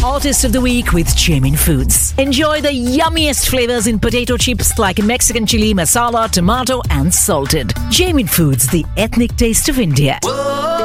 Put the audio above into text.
Artist of the Week with Jamin Foods. Enjoy the yummiest flavors in potato chips like Mexican chili, masala, tomato and salted. Jamin Foods, the ethnic taste of India. Whoa.